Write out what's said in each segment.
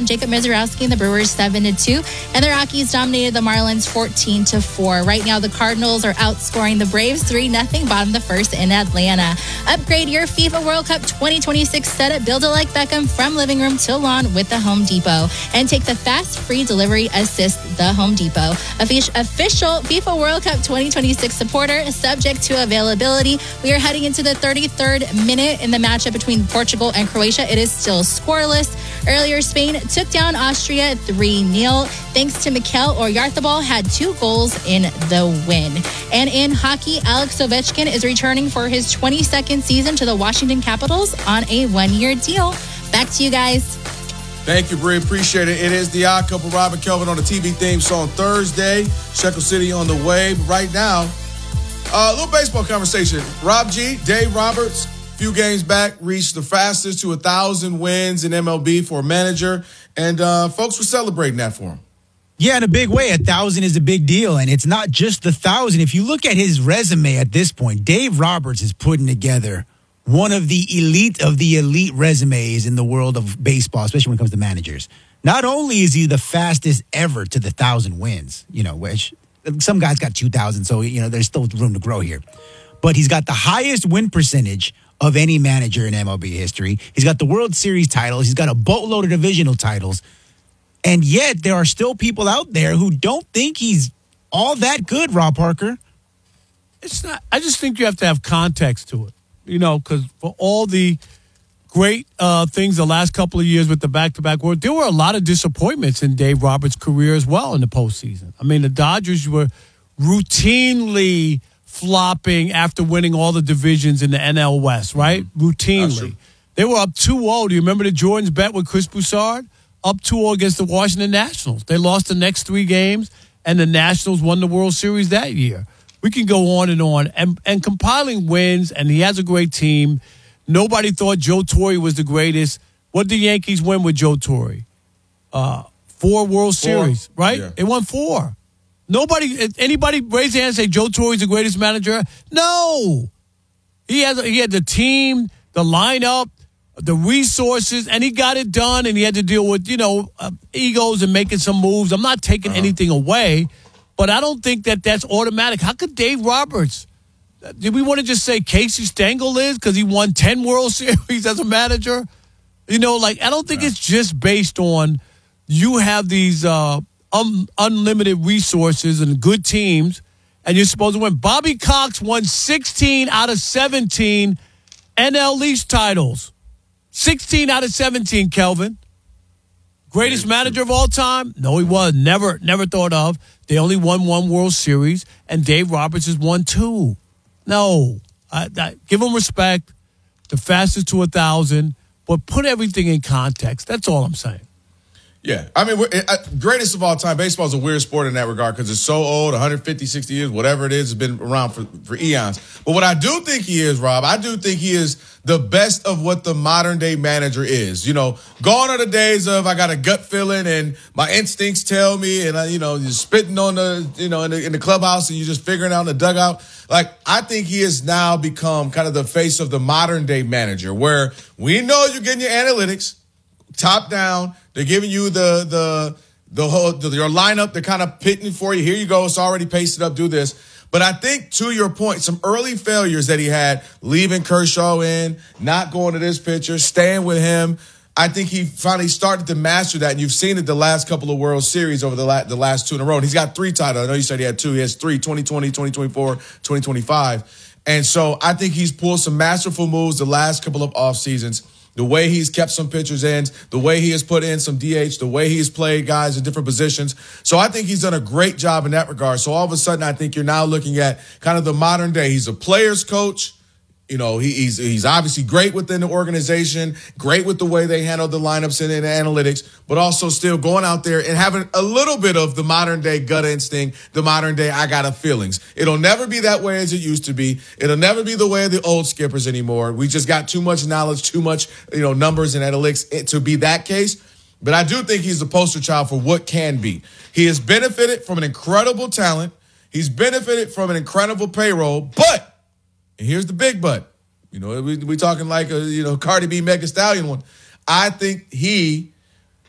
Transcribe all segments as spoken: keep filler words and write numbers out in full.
down Jacob Mizorowski and the Brewers seven to two. And the Rockies dominated the Marlins fourteen to four. Right now, the Cardinals are outscoring the Braves three nothing, bottom of the first in Atlanta. Upgrade your FIFA World Cup twenty twenty-six setup. Build it like Beckham from living room to lawn with the Home Depot. And take the fast free delivery assist, the Home Depot. Official FIFA World Cup twenty twenty-six supporter, subject to availability. We are heading into the thirty-third minute in the matchup between Portugal and Croatia. It is still scoreless. Earlier, Spain took down Austria three nil. Thanks to Mikel Oyarzabal, had two goals in the win. And in hockey, Alex Ovechkin is returning for his twenty-second season to the Washington Capitals on a one-year deal. Back to you guys. Thank you, Bree. Appreciate it. It is the Odd Couple, Rob and Kelvin on the T V theme song Thursday. Shekel City on the way. But right now, uh, a little baseball conversation. Rob G, Dave Roberts, a few games back, reached the fastest to one thousand wins in M L B for a manager. And uh, folks were celebrating that for him. Yeah, in a big way. A thousand is a big deal. And it's not just the thousand. If you look at his resume at this point, Dave Roberts is putting together one of the elite of the elite resumes in the world of baseball, especially when it comes to managers. Not only is he the fastest ever to the thousand wins, you know, which some guys got two thousand, so, you know, there's still room to grow here. But he's got the highest win percentage of any manager in M L B history. He's got the World Series titles. He's got a boatload of divisional titles. And yet there are still people out there who don't think he's all that good, Rob Parker. It's not. I just think you have to have context to it. You know, because for all the great uh, things the last couple of years with the back-to-back world, there were a lot of disappointments in Dave Roberts' career as well in the postseason. I mean, the Dodgers were routinely flopping after winning all the divisions in the N L West, right? Mm-hmm. Routinely. They were up two oh. Do you remember the Jordan's bet with Chris Broussard? Up two oh against the Washington Nationals. They lost the next three games, and the Nationals won the World Series that year. We can go on and on. And, and compiling wins, and he has a great team. Nobody thought Joe Torre was the greatest. What did the Yankees win with Joe Torre? Uh, four World four. Series, right? Yeah. They won four. Nobody, anybody raise their hand and say Joe Torre is the greatest manager? No. He has, he had the team, the lineup, the resources, and he got it done, and he had to deal with, you know, uh, egos and making some moves. I'm not taking uh-huh. anything away. But I don't think that that's automatic. How could Dave Roberts, did we want to just say Casey Stengel is because he won ten World Series as a manager? You know, like, I don't think yeah. it's just based on you have these uh, un- unlimited resources and good teams, and you're supposed to win. Bobby Cox won sixteen out of seventeen N L East titles. sixteen out of seventeen, Kelvin. Greatest manager of all time? No, he was. Never, never thought of. They only won one World Series, and Dave Roberts has won two. No. I, I, give him respect. The fastest to a thousand, but put everything in context. That's all I'm saying. Yeah. I mean, we're, uh, greatest of all time. Baseball is a weird sport in that regard because it's so old, one fifty, sixty years, whatever it is, it's been around for, for eons. But what I do think he is, Rob, I do think he is the best of what the modern day manager is. You know, gone are the days of I got a gut feeling and my instincts tell me, and I, you know, you're spitting on the, you know, in the, in the clubhouse and you're just figuring out in the dugout. Like, I think he has now become kind of the face of the modern day manager, where we know you're getting your analytics top down. They're giving you the the the whole the, your lineup. They're kind of pitting for you. Here you go. It's already pasted up. Do this. But I think, to your point, some early failures that he had, leaving Kershaw in, not going to this pitcher, staying with him. I think he finally started to master that, and you've seen it the last couple of World Series over the, la- the last two in a row. And he's got three titles. I know you said he had two. He has three, twenty twenty, twenty twenty-four, twenty twenty-five. And so I think he's pulled some masterful moves the last couple of off seasons. The way he's kept some pitchers in, the way he has put in some D H, the way he's played guys in different positions. So I think he's done a great job in that regard. So all of a sudden, I think you're now looking at kind of the modern day. He's a player's coach. You know, he, he's he's obviously great within the organization, great with the way they handle the lineups and, and the analytics, but also still going out there and having a little bit of the modern day gut instinct, the modern day I got a feelings. It'll never be that way as it used to be. It'll never be the way of the old skippers anymore. We just got too much knowledge, too much, you know, numbers and analytics to be that case. But I do think he's the poster child for what can be. He has benefited from an incredible talent. He's benefited from an incredible payroll, but and here's the big but. You know, we we talking like a, you know, Cardi B, Meg Thee Stallion one. I think he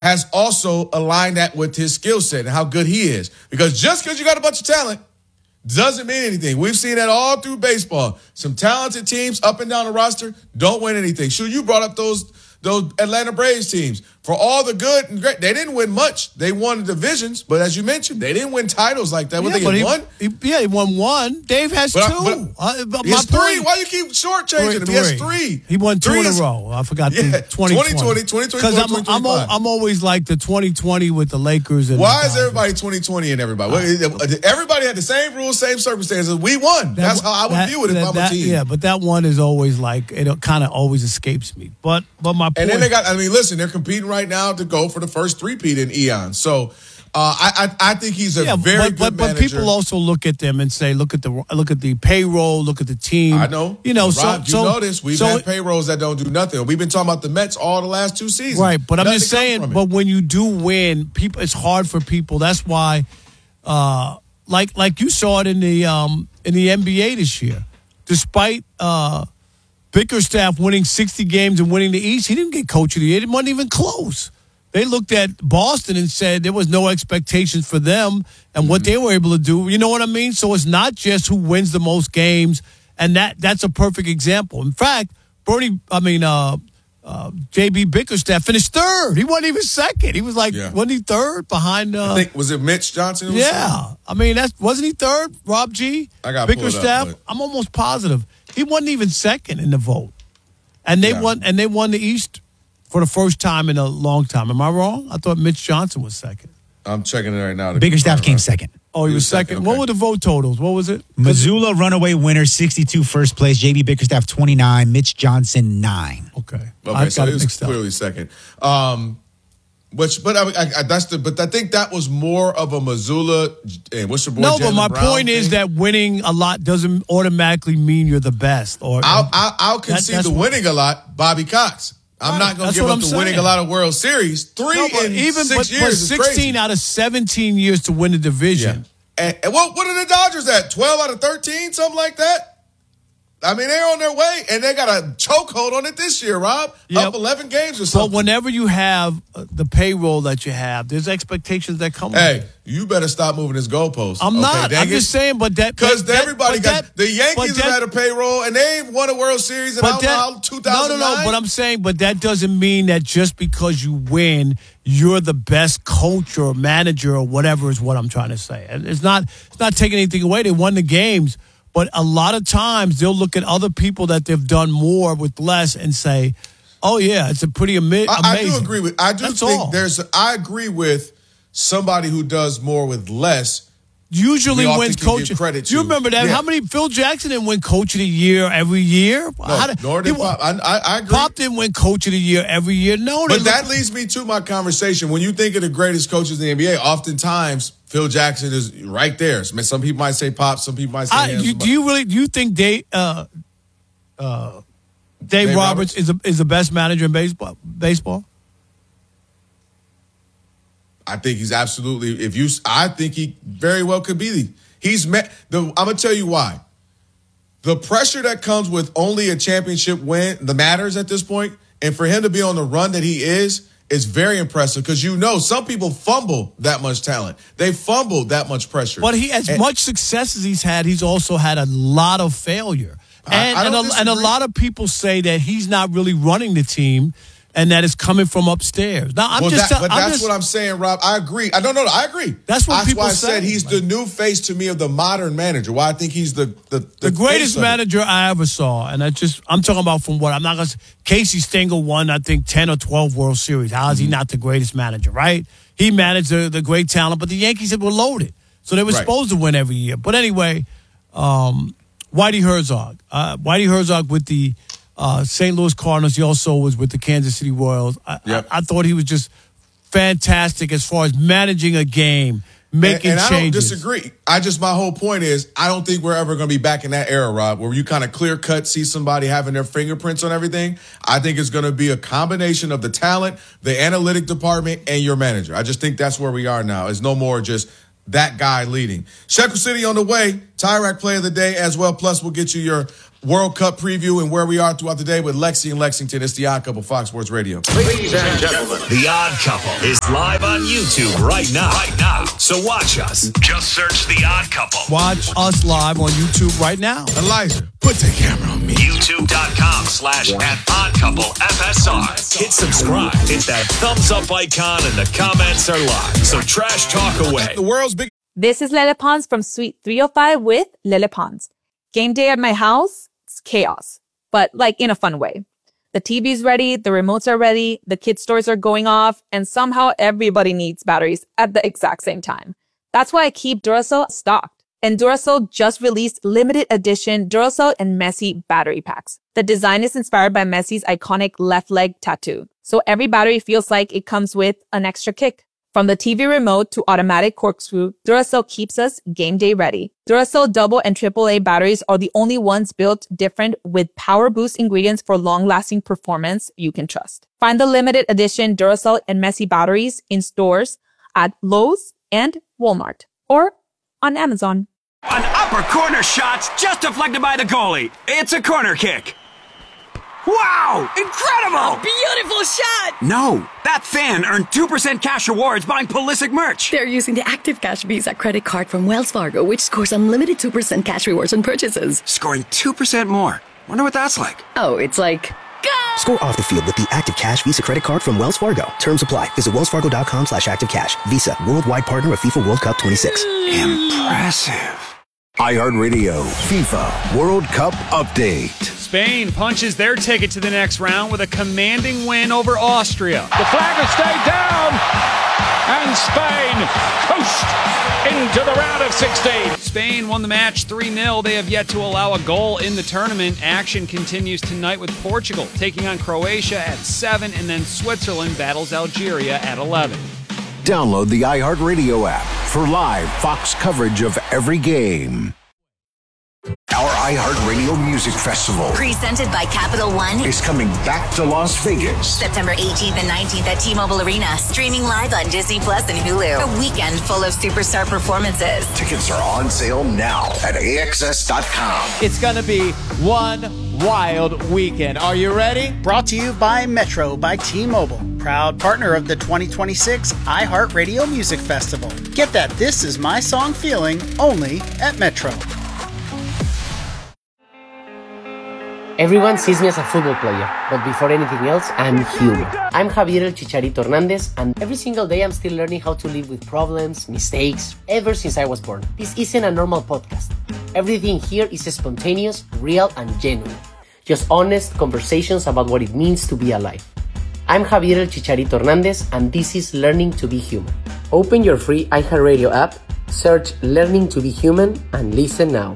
has also aligned that with his skill set and how good he is. Because just because you got a bunch of talent doesn't mean anything. We've seen that all through baseball. Some talented teams up and down the roster don't win anything. Sure, you brought up those those Atlanta Braves teams. For all the good and great, they didn't win much. They won the divisions, but as you mentioned, they didn't win titles like that. What, yeah, they get he, one? He, yeah, he won one. Dave has but two. I, but uh, he has three. point, Why you keep shortchanging him? He has three. He won two three in is, a row. I forgot yeah, the twenty twenty. twenty twenty, twenty twenty, Because I'm, I'm, I'm always like the twenty twenty with the Lakers. And Why the is everybody twenty twenty and everybody? Uh, everybody had the same rules, same circumstances. We won. That, That's how I would that, view it if that, I'm that, a team. Yeah, but that one is always like, it kind of always escapes me. But but my point. And then they got, I mean, listen, they're competing right now to go for the first three-peat in eons. So uh, I, I I think he's a yeah, very but, good but, manager. But people also look at them and say, look at the look at the payroll, look at the team. I know. You know, Rob, so, you so, know this. We've so had payrolls that don't do nothing. We've been talking about the Mets all the last two seasons. Right, but I'm Nothing just come saying, from it. but when you do win, people, it's hard for people. That's why, uh, like like you saw it in the um, in the N B A this year. Despite uh, Bickerstaff winning sixty games and winning the East, he didn't get coach of the year. It wasn't even close. They looked at Boston and said there was no expectations for them and what they were able to do. You know what I mean? So it's not just who wins the most games, and that that's a perfect example. In fact, Bernie, I mean, uh, uh, J B Bickerstaff finished third. He wasn't even second. He was like, Yeah. wasn't he third behind? Uh, I think, was it Mitch Johnson? Who was yeah, second? I mean, that's wasn't he third? Rob G. I got pulled up, Bickerstaff. but- I'm almost positive he wasn't even second in the vote, and they Yeah. won. And they won the East for the first time in a long time. Am I wrong? I thought Mitch Johnson was second. I'm checking it right now. Bickerstaff came second. Oh, he, He was was second, second. okay. What were the vote totals? What was it? Missoula runaway winner, sixty-two first place. J B Bickerstaff twenty-nine. Mitch Johnson nine. Okay, Okay, I so got it it was mixed up. clearly second. Um, which, but I, I, I, that's the. But I think that was more of a Missoula and what's your boy? No, but Jaylen my Brown point is thing. that winning a lot doesn't automatically mean you're the best. Or I'll, I'll, I'll concede that's the what- winning a lot, Bobby Cox. I'm Right, not going that's to give what up I'm the saying. winning a lot of World Series. Three No, but in even six but, years but is sixteen crazy. out of seventeen years to win the division. Yeah. And, and what, what are the Dodgers at? twelve out of thirteen, something like that? I mean, they're on their way, and they got a chokehold on it this year, Rob. Yep. Up eleven games or But something. whenever you have uh, the payroll that you have, there's expectations that come with Hey, it. you better stop moving this goalpost. I'm okay, not. dang I'm it? just saying, but that Because that- everybody but got that- the Yankees but have that- had a payroll and they ain't won a World Series in I But don't know how, that, two no, thousand nine. no, no. But I'm saying, but that doesn't mean that just because you win, you're the best coach or manager or whatever is what I'm trying to say. And It's not. It's not taking anything away. They won the games, but a lot of times they'll look at other people that they've done more with less and say, "Oh yeah, it's a pretty ami- I, I amazing." do agree with. I do That's think all. there's. I agree with somebody who does more with less. Usually we often wins can give coach. credit Do you to. remember that? Yeah. How many Phil Jackson didn't win coach of the year every year? No, How did- nor did he won- Pop. I, I, I agree. Pop didn't win coach of the year every year. No, they But that look- leads me to my conversation. When you think of the greatest coaches in the N B A, oftentimes Phil Jackson is right there. I mean, some people might say Pop, some people might say I, him. you, do you really do you think Dave uh, uh, Dave, Dave Roberts, Roberts? is a, is the best manager in baseball? Baseball? I think he's absolutely. If you, I think he very well could be. He's met. The, I'm gonna tell you why. The pressure that comes with only a championship win, the matters at this point, and for him to be on the run that he is, is very impressive. Because you know, some people fumble that much talent. They fumble that much pressure. But he, as And- much success as he's had, he's also had a lot of failure. I- And, I and, don't a, and a disagree. lot of people say that he's not really running the team and that it's coming from upstairs. Now, I'm well, just that, tell- but I'm that's just, what I'm saying, Rob. I agree. I don't know. I agree. That's what people why I say. said he's the new face to me of the modern manager. Why I think he's the the, the, the greatest face of it. manager I ever saw, and I just I'm talking about from what I'm not gonna say. Casey Stengel won, I think, ten or twelve World Series. How is he Mm-hmm. not the greatest manager, right? He managed the, the great talent, but the Yankees were loaded, so they were Right. supposed to win every year. But anyway, um, Whitey Herzog, uh, Whitey Herzog with the uh, Saint Louis Cardinals. He also was with the Kansas City Royals. I, Yep. I, I thought he was just fantastic as far as managing a game, making and, and I don't changes. disagree. I just my whole point is I don't think we're ever going to be back in that era, Rob, where you kind of clear cut see somebody having their fingerprints on everything. I think it's going to be a combination of the talent, the analytic department, and your manager. I just think that's where we are now. It's no more just that guy leading. Shekel City on the way. Tyrac Play of the Day as well. Plus, we'll get you your World Cup preview and where we are throughout the day with Lexi and Lexington. It's The Odd Couple, Fox Sports Radio. Ladies and gentlemen, The Odd Couple is live on YouTube right now. Right now. So watch us. Just search The Odd Couple. Watch us live on YouTube right now. Elijah, put the camera on me. YouTube.com slash at Odd Couple F S R. Hit subscribe. Hit that thumbs up icon and the comments are live. So trash talk away. The world's big. This is Lele Pons from Suite three oh five with Lele Pons. Game day at my house, it's chaos, but like in a fun way. The T V's ready, the remotes are ready, the kids' toys are going off, and somehow everybody needs batteries at the exact same time. That's why I keep Duracell stocked. And Duracell just released limited edition Duracell and Messi battery packs. The design is inspired by Messi's iconic left leg tattoo, so every battery feels like it comes with an extra kick. From the T V remote to automatic corkscrew, Duracell keeps us game day ready. Duracell double and triple A batteries are the only ones built different with power boost ingredients for long-lasting performance you can trust. Find the limited edition Duracell and Messi batteries in stores at Lowe's and Walmart or on Amazon. An upper corner shot's just deflected by the goalie. It's a corner kick. Wow! Incredible! Beautiful shot! No, that fan earned two percent cash rewards buying Pulisic merch. They're using the Active Cash Visa credit card from Wells Fargo, which scores unlimited two percent cash rewards on purchases. Scoring two percent more. Wonder what that's like. Oh, it's like... Go! Score off the field with the Active Cash Visa credit card from Wells Fargo. Terms apply. Visit wellsfargo.com slash active cash. Visa, worldwide partner of FIFA World Cup twenty-six. Impressive. iHeartRadio FIFA World Cup Update. Spain punches their ticket to the next round with a commanding win over Austria. The flag has stayed down, and Spain coast into the round of sixteen. Spain won the match three nil. They have yet to allow a goal in the tournament. Action continues tonight with Portugal taking on Croatia at seven, and then Switzerland battles Algeria at eleven. Download the iHeartRadio app for live Fox coverage of every game. Our iHeartRadio Music Festival, presented by Capital One, is coming back to Las Vegas. September eighteenth and nineteenth at T-Mobile Arena. Streaming live on Disney Plus and Hulu. A weekend full of superstar performances. Tickets are on sale now at A X S dot com. It's going to be one wild weekend. Are you ready? Brought to you by Metro by T-Mobile. Proud partner of the twenty twenty-six iHeartRadio Music Festival. Get that This Is My Song feeling only at Metro. Everyone sees me as a football player, but before anything else, I'm human. I'm Javier El Chicharito Hernandez, and every single day I'm still learning how to live with problems, mistakes, ever since I was born. This isn't a normal podcast. Everything here is spontaneous, real, and genuine. Just honest conversations about what it means to be alive. I'm Javier El Chicharito Hernandez, and this is Learning to be Human. Open your free iHeartRadio app, search Learning to be Human, and listen now.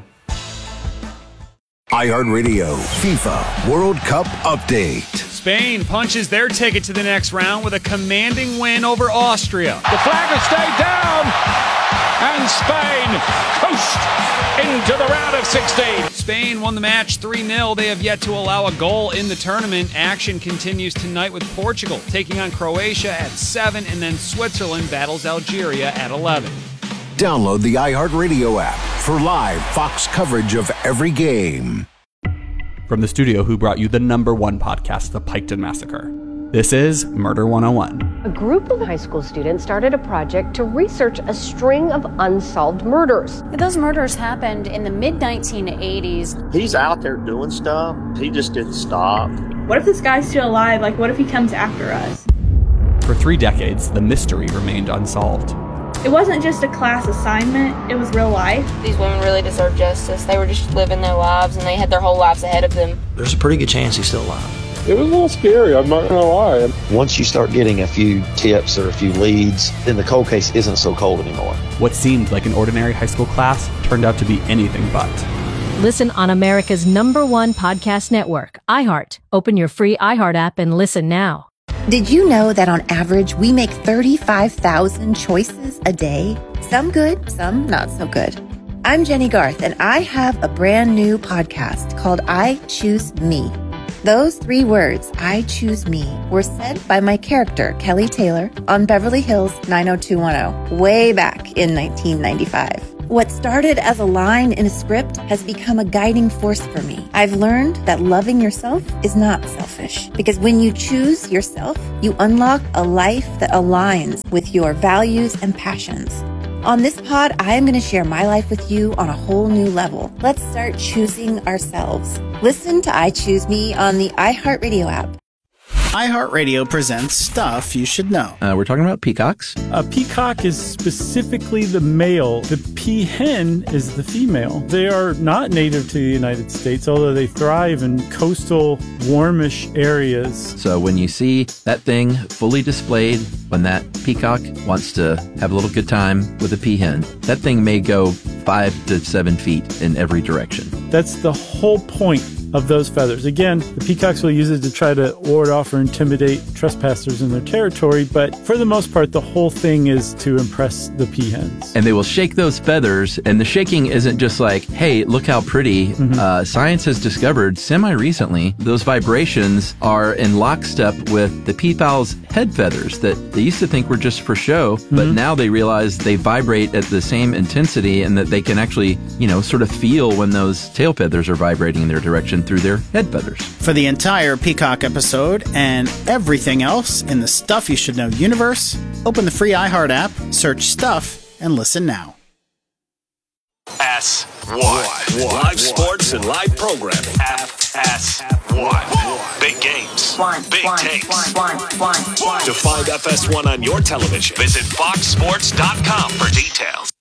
iHeartRadio FIFA World Cup Update. Spain punches their ticket to the next round with a commanding win over Austria. The flag has stayed down, and Spain coast into the round of sixteen. Spain won the match three nil. They have yet to allow a goal in the tournament. Action continues tonight with Portugal taking on Croatia at seven, and then Switzerland battles Algeria at eleven. Download the iHeartRadio app for live Fox coverage of every game. From the studio who brought you the number one podcast, The Piketon Massacre, this is Murder one oh one. A group of high school students started a project to research a string of unsolved murders. Those murders happened in the mid nineteen eighties. He's out there doing stuff. He just didn't stop. What if this guy's still alive? Like, what if he comes after us? For three decades, the mystery remained unsolved. It wasn't just a class assignment, it was real life. These women really deserve justice. They were just living their lives, and they had their whole lives ahead of them. There's a pretty good chance he's still alive. It was a little scary, I'm not gonna lie. Once you start getting a few tips or a few leads, then the cold case isn't so cold anymore. What seemed like an ordinary high school class turned out to be anything but. Listen on America's number one podcast network, iHeart. Open your free iHeart app and listen now. Did you know that on average, we make thirty-five thousand choices a day? Some good, some not so good. I'm Jenny Garth, and I have a brand new podcast called I Choose Me. Those three words, I choose me, were said by my character, Kelly Taylor, on Beverly Hills nine oh two one oh, way back in nineteen ninety-five. What started as a line in a script has become a guiding force for me. I've learned that loving yourself is not selfish, because when you choose yourself, you unlock a life that aligns with your values and passions. On this pod, I am going to share my life with you on a whole new level. Let's start choosing ourselves. Listen to I Choose Me on the iHeartRadio app. iHeartRadio presents Stuff You Should Know. Uh, we're talking about peacocks. A peacock is specifically the male. The peahen is the female. They are not native to the United States, although they thrive in coastal, warmish areas. So when you see that thing fully displayed, when that peacock wants to have a little good time with a peahen, that thing may go five to seven feet in every direction. That's the whole point of those feathers. Again, the peacocks will use it to try to ward off or intimidate trespassers in their territory, but for the most part, the whole thing is to impress the peahens. And they will shake those feathers, and the shaking isn't just like, hey, look how pretty. Mm-hmm. Uh, science has discovered semi-recently those vibrations are in lockstep with the peafowl's head feathers that they used to think were just for show, mm-hmm. but now they realize they vibrate at the same intensity and that they can actually, you know, sort of feel when those tail feathers are vibrating in their direction through their head feathers. For the entire Peacock episode and everything else in the Stuff You Should Know universe, open the free iHeart app, search Stuff, and listen now. S one. Live sports and live programming. F S one. Big games. One, big one, takes. one, one, one, one. To find F S one on your television, visit fox sports dot com for details.